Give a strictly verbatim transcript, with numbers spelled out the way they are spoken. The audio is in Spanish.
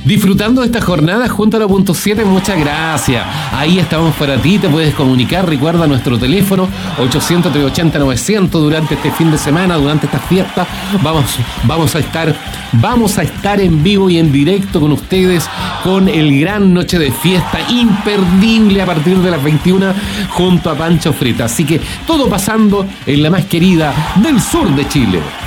Disfrutando de esta jornada junto a la punto siete, muchas gracias. Ahí estamos para ti, te puedes comunicar, recuerda nuestro teléfono ochocientos, trescientos ochenta, novecientos durante este fin de semana, durante estas fiestas. Vamos, vamos a estar, vamos a estar en vivo y en directo con ustedes con el gran noche de fiesta imperdible a partir de las veintiuna junto a Pancho Frita. Así que todo pasando en la más querida del sur de Chile.